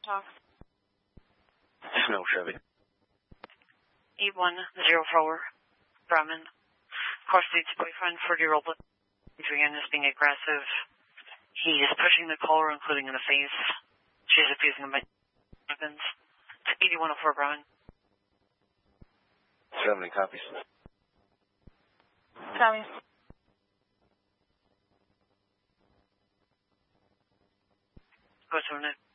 Talk. No, Chevy. 8104 Brahman. Course leads boyfriend, 40-year-old. Adrian is being aggressive. He is pushing the caller, including in the face. She's abusing him by weapons. 8104 Brahman. 70 copies. Copy. Go to the